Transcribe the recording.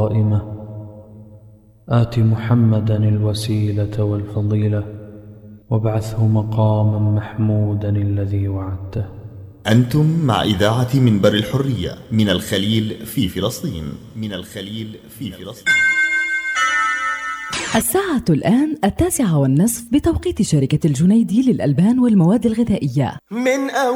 قائمة آت محمدا الوسيلة والفضيلة وابعثه مقاما محمودا الذي وعدته. أنتم مع إذاعة منبر الحرية من الخليل في فلسطين. الساعة الآن 9:30 بتوقيت شركة الجنيدي للألبان والمواد الغذائية.